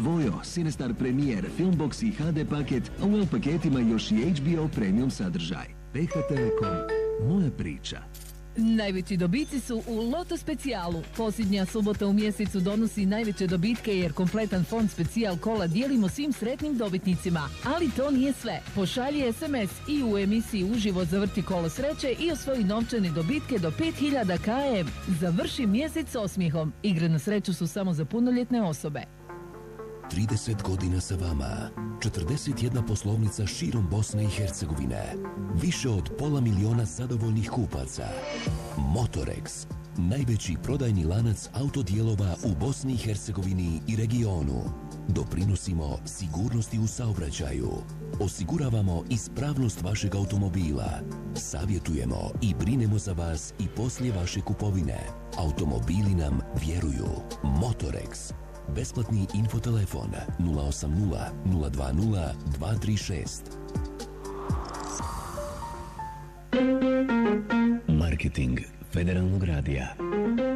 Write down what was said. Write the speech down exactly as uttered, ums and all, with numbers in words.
Vojo, Cinestar Premier, Filmbox i ha de paket, a u L paketima još i H B O Premium sadržaj. P H Telekom, moja priča. Najveći dobici su u Loto Specijalu. Posljednja subota u mjesecu donosi najveće dobitke jer kompletan fond Specijal kola dijelimo svim sretnim dobitnicima. Ali to nije sve. Pošalji es em es i u emisiji Uživo zavrti kolo sreće i osvoji novčane dobitke do pet hiljada km. Završi mjesec s osmijehom. Igre na sreću su samo za punoljetne osobe. trideset godina sa vama, četrdeset jedna poslovnica širom Bosne i Hercegovine, više od pola miliona zadovoljnih kupaca. Motorex, najveći prodajni lanac autodijelova u Bosni i Hercegovini i regionu. Doprinosimo sigurnosti u saobraćaju. Osiguravamo ispravnost vašeg automobila. Savjetujemo i brinemo za vas i poslije vaše kupovine. Automobili nam vjeruju. Motorex. Besplatni infotelefon nula osam nula nula dva nula dva tri šest. Marketing Federalnog radija.